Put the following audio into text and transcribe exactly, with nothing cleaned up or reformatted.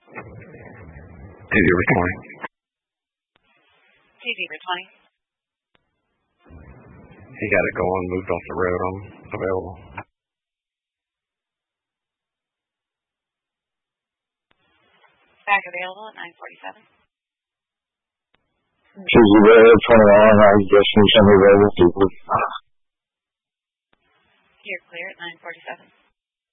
T V over twenty. T V over twenty. He got it going, moved off the road. I'm available. Back available at nine forty-seven. T V over twenty-one, I guess you send me over people. You're clear at nine forty-seven.